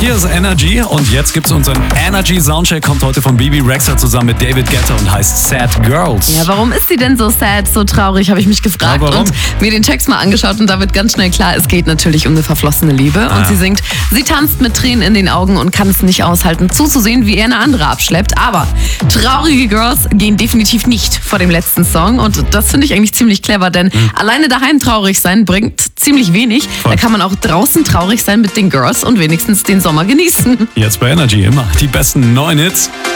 Hier ist Energy und jetzt gibt's unseren Energy Soundcheck, kommt heute von Bebe Rexha zusammen mit David Guetta und heißt Sad Girls. Ja, warum ist sie denn so sad, so traurig, habe ich mich gefragt. Ja, warum? Und mir den Text mal angeschaut und da wird ganz schnell klar, es geht natürlich um eine verflossene Liebe. Und sie singt, sie tanzt mit Tränen in den Augen und kann es nicht aushalten, zuzusehen, wie er eine andere abschleppt. Aber traurige Girls gehen definitiv nicht vor dem letzten Song und das finde ich eigentlich ziemlich clever, denn alleine daheim traurig sein bringt ziemlich wenig. Da kann man auch draußen traurig sein mit den Girls und wenigstens den Sommer genießen. Jetzt bei Energy immer die besten neuen Hits.